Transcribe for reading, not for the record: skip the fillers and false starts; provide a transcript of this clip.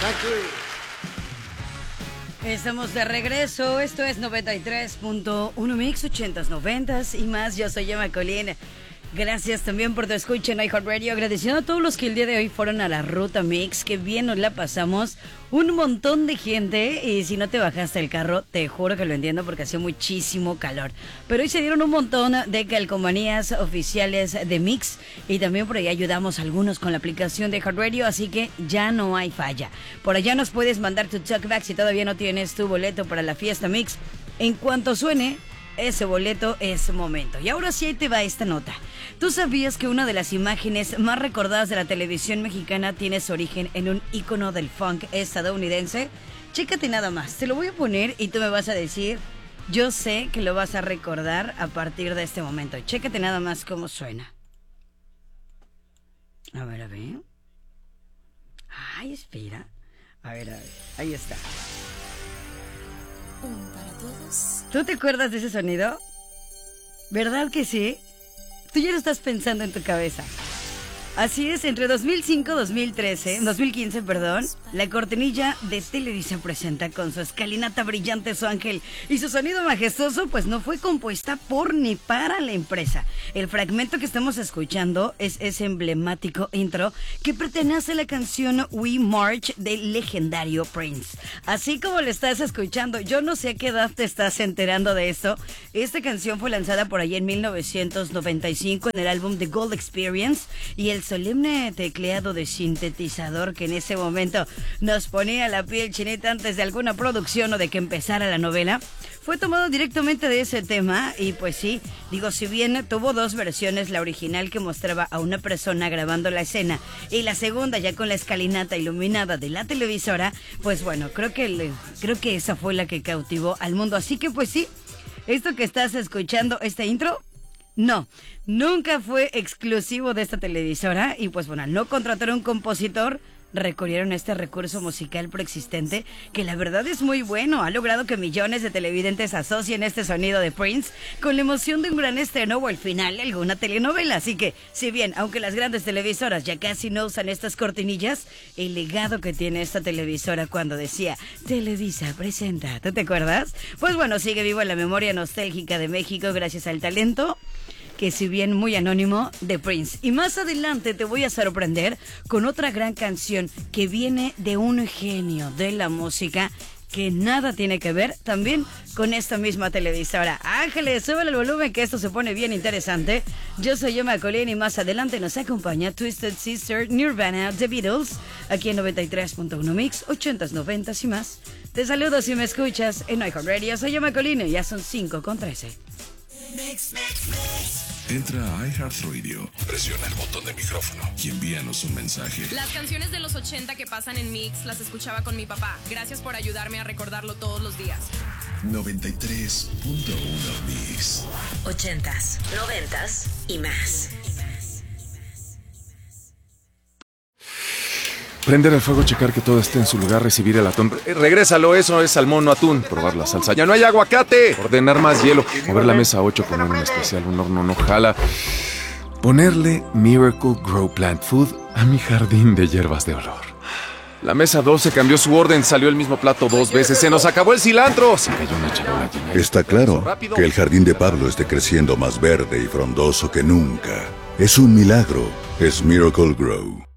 Estamos de regreso, esto es 93.1 Mix, 80s, 90s y más. Yo soy Emma Colín. Gracias también por tu escucha en iHeartRadio. Agradeciendo a todos los que el día de hoy fueron a la Ruta Mix. Que bien nos la pasamos. Un montón de gente. Y si no te bajaste el carro, te juro que lo entiendo porque hacía muchísimo calor. Pero hoy se dieron un montón de calcomanías oficiales de Mix. Y también por ahí ayudamos a algunos con la aplicación de iHeartRadio. Así que ya no hay falla. Por allá nos puedes mandar tu talkback si todavía no tienes tu boleto para la fiesta Mix. En cuanto suene ese boleto, es momento. Y ahora sí, ahí te va esta nota. ¿Tú sabías que una de las imágenes más recordadas de la televisión mexicana tiene su origen en un ícono del funk estadounidense? Chécate nada más, te lo voy a poner y tú me vas a decir, yo sé que lo vas a recordar a partir de este momento. Chécate nada más cómo suena. A ver, Ay, espera. A ver, ahí está. Para todos. ¿Tú te acuerdas de ese sonido? ¿Verdad que sí? Tú ya lo estás pensando en tu cabeza. Así es, entre 2015, la cortinilla de Televisa presenta con su escalinata brillante su ángel y su sonido majestuoso, pues no fue compuesta por ni para la empresa. El fragmento que estamos escuchando es ese emblemático intro que pertenece a la canción We March del legendario Prince. Así como lo estás escuchando, yo no sé a qué edad te estás enterando de esto. Esta canción fue lanzada por allá en 1995 en el álbum The Gold Experience y el solemne tecleado de sintetizador que en ese momento nos ponía la piel chinita antes de alguna producción o de que empezara la novela, fue tomado directamente de ese tema. Y pues sí, digo, si bien tuvo dos versiones, la original que mostraba a una persona grabando la escena y la segunda ya con la escalinata iluminada de la televisora, pues bueno, creo que esa fue la que cautivó al mundo. Así que pues sí, esto que estás escuchando, este intro, no, nunca fue exclusivo de esta televisora y pues bueno, al no contratar un compositor, recurrieron a este recurso musical preexistente que la verdad es muy bueno. Ha logrado que millones de televidentes asocien este sonido de Prince con la emoción de un gran estreno o el final de alguna telenovela. Así que, si bien, aunque las grandes televisoras ya casi no usan estas cortinillas, el legado que tiene esta televisora cuando decía Televisa presenta, ¿tú te acuerdas? Pues bueno, sigue vivo en la memoria nostálgica de México gracias al talento, que si bien muy anónimo, de Prince. Y más adelante te voy a sorprender con otra gran canción que viene de un genio de la música que nada tiene que ver también con esta misma televisora. Ángeles, súbele el volumen que esto se pone bien interesante. Yo soy Emma Colín y más adelante nos acompaña Twisted Sister, Nirvana, The Beatles, aquí en 93.1 Mix, 80s, 90s y más. Te saludo si me escuchas en iHeartRadio. Soy Emma Colín y ya son 5:13. Entra a iHeartRadio, presiona el botón de micrófono y envíanos un mensaje. Las canciones de los 80 que pasan en Mix las escuchaba con mi papá. Gracias por ayudarme a recordarlo todos los días. 93.1 Mix. 80s, 90s y más. Prender el fuego, checar que todo esté en su lugar, recibir el atún. Regrésalo, eso es salmón, no atún. Probar la salsa, ya no hay aguacate. Ordenar más hielo. Mover la mesa 8, poner un especial, un horno no jala. Ponerle Miracle Grow Plant Food a mi jardín de hierbas de olor. La mesa 12 cambió su orden, salió el mismo plato 2 veces. Se nos acabó el cilantro. Se cayó una charola llena. Está claro que el jardín de Pablo esté creciendo más verde y frondoso que nunca. Es un milagro. Es Miracle Grow.